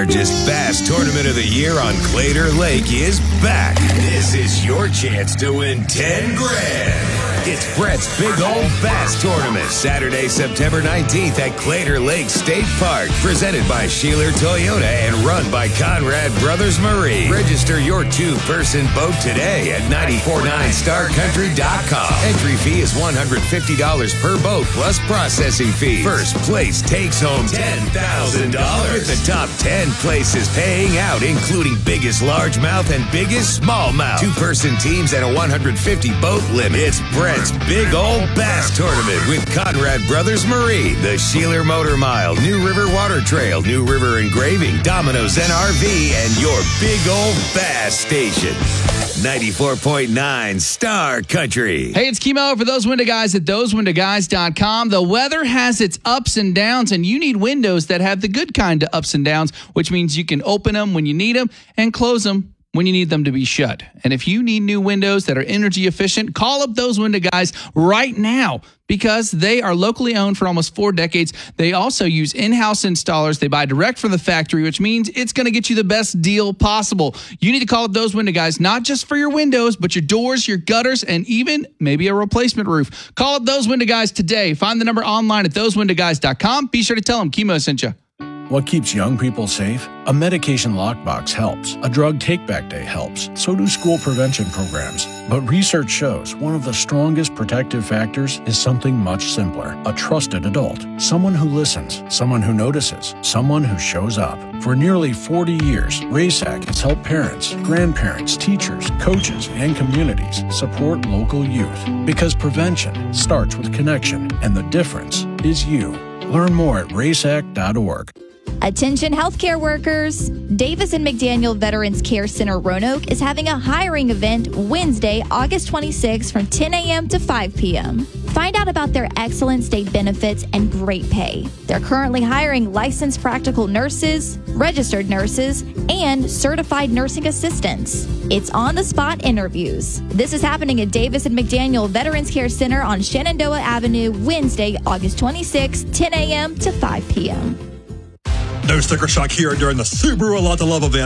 largest bass tournament of the year on Claytor Lake is back. This is your chance to win 10 grand. It's Brett's Big Old Bass Tournament, Saturday, September 19th at Claytor Lake State Park. Presented by Sheeler Toyota and run by Conrad Brothers Marine. Register your two-person boat today at 949starcountry.com. Entry fee is $150 per boat plus processing fee. First place takes home $10,000. With the top 10 places paying out, including biggest largemouth and biggest smallmouth. Two-person teams and a 150-boat limit. It's Brett's Big Old Bass Tournament with Conrad Brothers Marine, the Sheeler Motor Mile, New River Water Trail, New River Engraving, Domino's NRV, and your Big Old Bass Station. 94.9 Star Country. Hey, it's Kimo for Those Window Guys at thosewindowguys.com. The weather has its ups and downs, and you need windows that have the good kind of ups and downs, which means you can open them when you need them and close them when you need them to be shut. And if you need new windows that are energy efficient, call up Those Window Guys right now because they are locally owned for almost 4 decades. They also use in-house installers. They buy direct from the factory, which means it's going to get you the best deal possible. You need to call up Those Window Guys, not just for your windows, but your doors, your gutters, and even maybe a replacement roof. Call up Those Window Guys today. Find the number online at thosewindowguys.com. Be sure to tell them Kimo sent you. What keeps young people safe? A medication lockbox helps. A drug take-back day helps. So do school prevention programs. But research shows one of the strongest protective factors is something much simpler. A trusted adult. Someone who listens. Someone who notices. Someone who shows up. For nearly 40 years, RASAC has helped parents, grandparents, teachers, coaches, and communities support local youth. Because prevention starts with connection, and the difference is you. Learn more at rasac.org. Attention healthcare workers. Davis and McDaniel Veterans Care Center Roanoke is having a hiring event Wednesday, August 26th from 10 a.m. to 5 p.m. Find out about their excellent state benefits and great pay. They're currently hiring licensed practical nurses, registered nurses, and certified nursing assistants. It's on-the-spot interviews. This is happening at Davis and McDaniel Veterans Care Center on Shenandoah Avenue, Wednesday, August 26th, 10 a.m. to 5 p.m. No sticker shock here during the Subaru A Lot to Love event.